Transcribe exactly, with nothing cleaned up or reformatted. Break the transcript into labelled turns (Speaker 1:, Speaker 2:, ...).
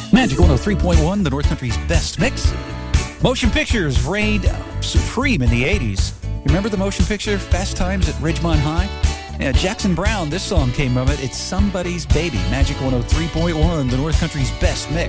Speaker 1: Magic one oh three point one, the North Country's best mix. Motion pictures reigned supreme in the eighties. Remember the motion picture Fast Times at Ridgemont High? Yeah, Jackson Browne, this song came from it. It's Somebody's Baby. Magic one oh three point one, the North Country's best mix.